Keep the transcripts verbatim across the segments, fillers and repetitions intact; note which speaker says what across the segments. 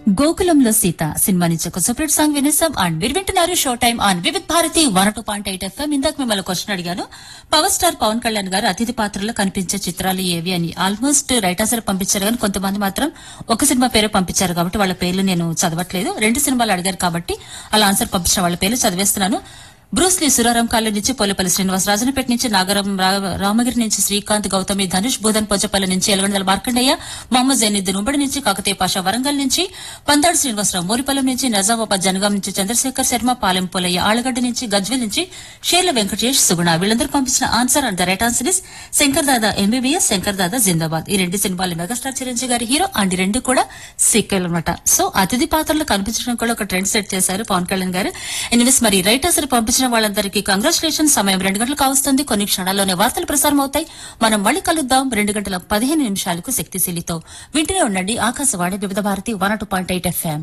Speaker 1: గోకులంలో సీత సినిమా నుంచి ఒక సూపర్ సాంగ్ వినేసాం. అండ్ మీరు వింటున్నారు show time on Vividh Bharati one two point eight FM. ఇందాక మిమ్మల్ని క్వశ్చన్ అడిగాను, పవర్ స్టార్ పవన్ కళ్యాణ్ గారు అతిథి పాత్రలో కనిపించే చిత్రాలు ఏవి అని. ఆల్మోస్ట్ రైట్ ఆన్సర్ పంపించారు, కానీ కొంతమంది మాత్రం ఒక సినిమా పేరు పంపించారు కాబట్టి వాళ్ళ పేర్లు నేను చదవట్లేదు. రెండు సినిమాలు అడిగారు కాబట్టి అలా ఆన్సర్ పంపించిన వాళ్ళ పేర్లు చదివేస్తున్నాను. బ్రూస్లీ సురారం కాలనీ నుంచి పోలేపల్లి శ్రీనివాస్, రాజనపేట నుంచి నాగరం, రామగిరి నుంచి శ్రీకాంత్, గౌతమి, ధనుష్, బూదన్ పోచపల్లి నుంచి ఎలవందల మార్కండయ్య, మొహమ్మద్ జైనుద్దీన్ ఉమ్మడి నుంచి, కాకతీయ పాషా వరంగల్ నుంచి, పందాడు శ్రీనివాసరావు మోరిపల్లం నుంచి, నజామాబాద్ జనగాం నుంచి చంద్రశేఖర్ శర్మ, పాలెం పోలయ్య ఆళ్లగడ్డ నుంచి, గజ్వేల్ నుంచి షేర్ల వెంకటేష్, సుగుణ వీళ్ళందరూ పంపించిన answer and the right answer is Shankar Dada MBBS, Shankar Dada జిందాబాద్. ఈ రెండు సినిమాలు మెగాస్టార్ చిరంజీవి గారి హీరో అండ్ ఈ రెండు కూడా సీక్వెల్ అనమాట. సో అతిథి పాత్రలు కనిపించడం కూడా ఒక ట్రెండ్ సెట్ చేశారు పవన్ కళ్యాణ్ గారు. ఎనివేస్ మరి రైట్ ఆన్సర్ పంపించిన వాళ్ళందరికీ కంగ్రాచులేషన్. సమయం రెండు గంటలు కావస్తుంది, కొన్ని క్షణాల్లోనే వార్తలు ప్రసారం అవుతాయి. మనం మళ్ళీ కలుద్దాం రెండు గంటల పదిహేను నిమిషాలకు శక్తిశీలితో. వింటూనే ఉండండి ఆకాశవాణి వివిధ Bharati one two point eight FM.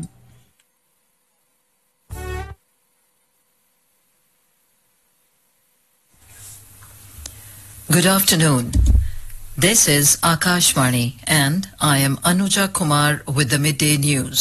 Speaker 2: Good afternoon. This is Akashvani and I am Anuja Kumar with the midday news.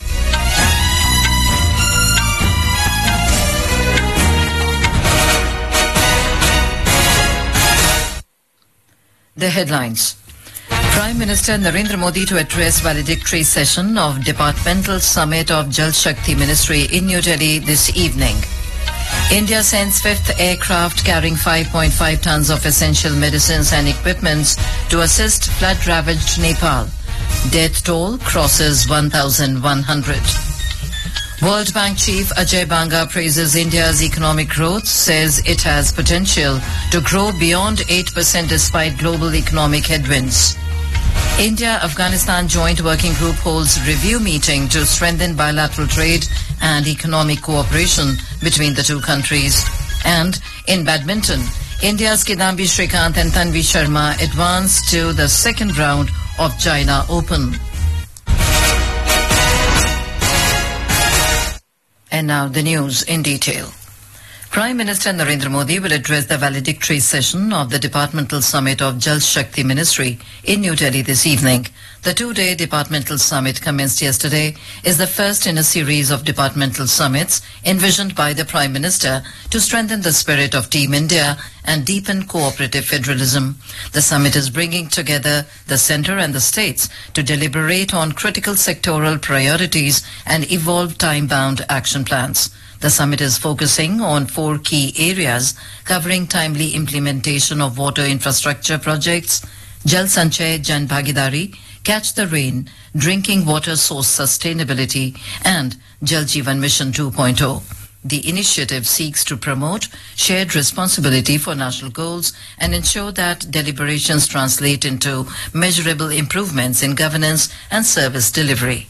Speaker 2: The headlines. Prime Minister Narendra Modi to address valedictory session of Departmental Summit of Jal Shakti Ministry in New Delhi this evening. India sends fifth aircraft carrying five point five tons of essential medicines and equipments to assist flood-ravaged Nepal. Death toll crosses one thousand one hundred. World Bank Chief Ajay Banga praises India's economic growth, says it has potential to grow beyond eight percent despite global economic headwinds. India-Afghanistan Joint Working Group holds review meeting to strengthen bilateral trade and economic cooperation between the two countries. And in badminton, India's Kidambi Srikanth and Tanvi Sharma advanced to the second round of China Open. And now the news in detail. Prime Minister Narendra Modi will address the valedictory session of the Departmental Summit of Jal Shakti Ministry in New Delhi this evening. The two-day departmental summit commenced yesterday is the first in a series of departmental summits envisioned by the Prime Minister to strengthen the spirit of Team India and deepen cooperative federalism. The summit is bringing together the centre and the states to deliberate on critical sectoral priorities and evolve time-bound action plans. The summit is focusing on four key areas covering timely implementation of water infrastructure projects, Jal Sanchay Jan Bhagidari, Catch the Rain, Drinking Water Source Sustainability and Jal Jeevan Mission two point oh. The initiative seeks to promote shared responsibility for national goals and ensure that deliberations translate into measurable improvements in governance and service delivery.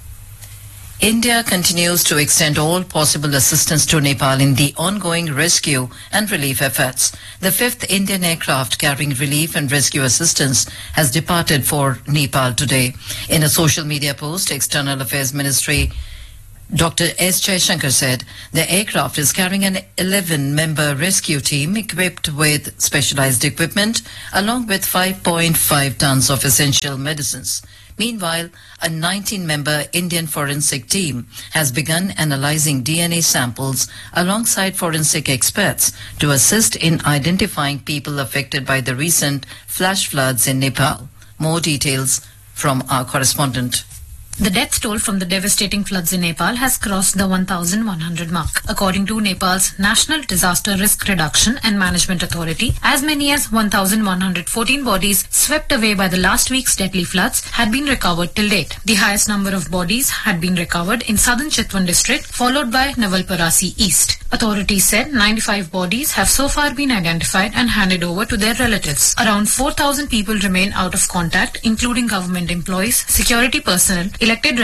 Speaker 2: India continues to extend all possible assistance to Nepal in the ongoing rescue and relief efforts. The fifth Indian aircraft carrying relief and rescue assistance has departed for Nepal today. In a social media post, External Affairs Ministry Doctor S. Jaishankar said the aircraft is carrying an eleven-member rescue team equipped with specialized equipment along with five point five tons of essential medicines. Meanwhile, a nineteen-member Indian forensic team has begun analyzing D N A samples alongside forensic experts to assist in identifying people affected by the recent flash floods in Nepal. More details from our correspondent.
Speaker 3: The death toll from the devastating floods in Nepal has crossed the one thousand one hundred mark. According to Nepal's National Disaster Risk Reduction and Management Authority, as many as one thousand one hundred fourteen bodies swept away by the last week's deadly floods had been recovered till date. The highest number of bodies had been recovered in southern Chitwan district, followed by Navalparasi East. Authorities said ninety-five bodies have so far been identified and handed over to their relatives. Around four thousand people remain out of contact, including government employees, security personnel, elected